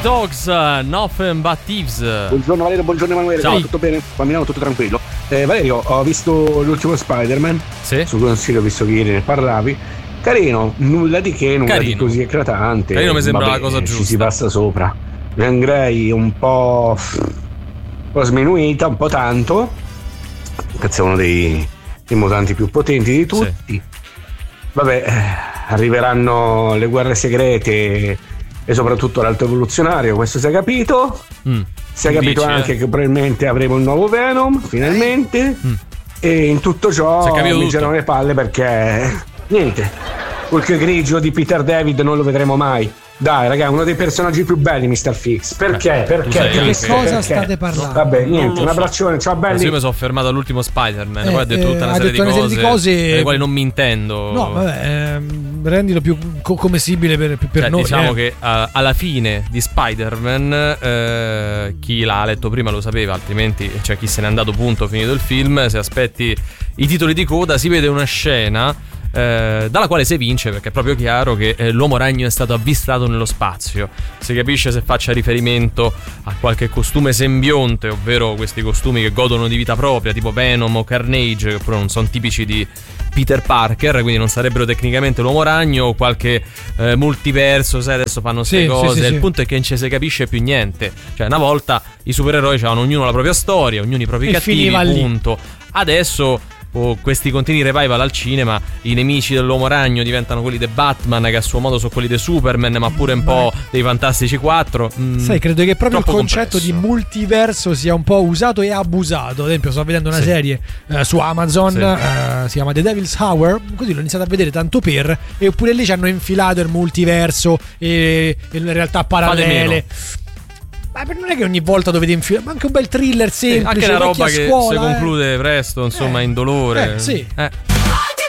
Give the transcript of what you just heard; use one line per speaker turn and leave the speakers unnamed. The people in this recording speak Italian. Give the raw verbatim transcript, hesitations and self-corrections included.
Dogs, Nothing But Thieves.
Buongiorno Valerio, buongiorno Emanuele.
Ciao.
Tutto bene? Qua a Milano tutto tranquillo. Eh, Valerio, ho visto l'ultimo Spider-Man.
Sì.
Su consiglio, visto che ieri ne parlavi. Carino, nulla di che, nulla
Carino.
di così eclatante.
Carino mi sembra
Vabbè,
la cosa
ci
giusta.
si passa sopra. Jean Grey un po'. un po' sminuita, un po' tanto. Cazzo, è uno dei, dei mutanti più potenti di tutti.
Sì.
Vabbè, eh, arriveranno le guerre segrete e soprattutto l'alto evoluzionario, questo si è capito.
Mm.
Si è capito
Dici,
anche
eh?
che probabilmente avremo il nuovo Venom, finalmente.
Mm.
E in tutto ciò
Si è capito
mi
tutto.
girano le palle perché niente, quel grigio di Peter David non lo vedremo mai. Dai raga, uno dei personaggi più belli mister Fix. Perché?
Eh,
Perché?
tu sai
Perché?
che-
Che cosa
Perché?
state parlando?
Vabbè,
Non
niente,
lo
un
so.
abbraccione, ciao
Adesso
belli.
io mi sono fermato all'ultimo Spider-Man,
Eh,
poi ha detto tutta una
eh, ha
serie,
detto
di,
una
cose,
serie di cose-
delle quali non mi intendo.
No, vabbè, ehm, rendilo più co- commestibile per, per
Cioè,
noi.
diciamo
eh.
che eh, alla fine di Spider-Man, eh, chi l'ha letto prima lo sapeva, altrimenti c'è cioè, chi se n'è andato punto finito il film. Se aspetti i titoli di coda si vede una scena eh, dalla quale si evince, perché è proprio chiaro che eh, l'uomo ragno è stato avvistato nello spazio. Si capisce se faccia riferimento a qualche costume sembionte, ovvero questi costumi che godono di vita propria, tipo Venom o Carnage, che però non sono tipici di Peter Parker, quindi non sarebbero tecnicamente l'uomo ragno, o qualche eh, multiverso, sai, adesso fanno queste
Sì,
cose.
sì, sì,
il
sì.
punto è che non ci si capisce più niente. Cioè, una volta i supereroi avevano ognuno la propria storia, ognuno i propri
E
cattivi,
finiva lì.
punto. Adesso oh, questi continui revival al cinema, i nemici dell'uomo ragno diventano quelli di Batman, che a suo modo sono quelli di Superman, ma pure un po' dei Fantastici quattro. Mm,
Sai, credo che proprio il
troppo
concetto
complesso.
di multiverso sia un po' usato e abusato. Ad esempio, sto vedendo una
Sì.
serie eh, su Amazon,
Sì.
eh, si chiama The Devil's Hour. Così l'ho iniziato a vedere tanto per. E pure lì ci hanno infilato il multiverso e, e le realtà parallele. Ma non è che ogni volta dovete infilare, ma anche un bel thriller
Sì,
semplice,
anche una
vecchia
roba che
scuola,
si
eh.
conclude presto, insomma,
Eh.
indolore.
Eh, sì.
Eh.